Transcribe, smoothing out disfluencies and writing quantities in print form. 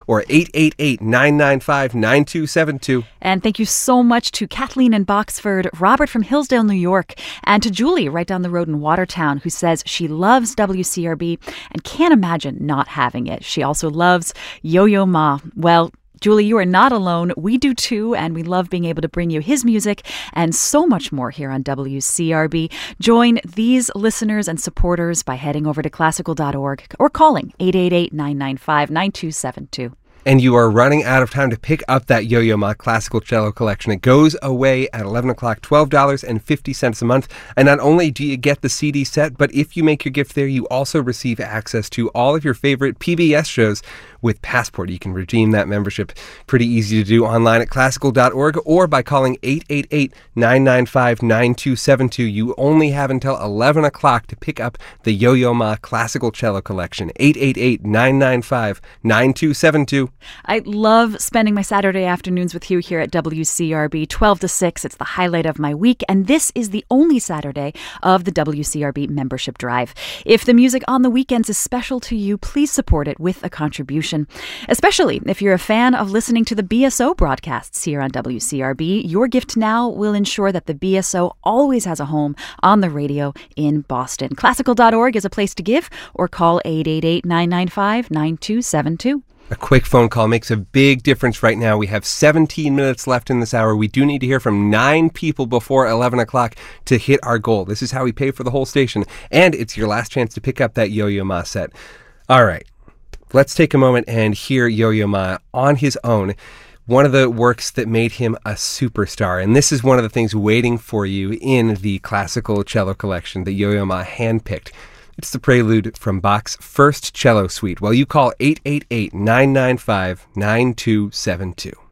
or 888-995-9272. And thank you so much to Kathleen in Boxford, Robert from Hillsdale, New York, and to Julie right down the road in Watertown, who says she loves WCRB and can't imagine not having it. She also loves Yo-Yo Ma. Well, Julie, you are not alone. We do too, and we love being able to bring you his music and so much more here on WCRB. Join these listeners and supporters by heading over to classical.org or calling 888-995-9272. And you are running out of time to pick up that Yo-Yo Ma Classical Cello Collection. It goes away at 11 o'clock, $12.50 a month. And not only do you get the CD set, but if you make your gift there, you also receive access to all of your favorite PBS shows with Passport. You can redeem that membership. Pretty easy to do online at classical.org or by calling 888-995-9272. You only have until 11 o'clock to pick up the Yo-Yo Ma Classical Cello Collection. 888-995-9272. I love spending my Saturday afternoons with you here at WCRB, 12 to 6. It's the highlight of my week, and this is the only Saturday of the WCRB membership drive. If the music on the weekends is special to you, please support it with a contribution, especially if you're a fan of listening to the BSO broadcasts here on WCRB. Your gift now will ensure that the BSO always has a home on the radio in Boston. Classical.org is a place to give, or call 888-995-9272. A quick phone call makes a big difference right now. We have 17 minutes left in this hour. We do need to hear from 9 people before 11 o'clock to hit our goal. This is how we pay for the whole station. And it's your last chance to pick up that Yo-Yo Ma set. All right, let's take a moment and hear Yo-Yo Ma on his own. One of the works that made him a superstar. And this is one of the things waiting for you in the classical cello collection that Yo-Yo Ma handpicked. It's the prelude from Bach's First Cello Suite. Well, you call 888-995-9272.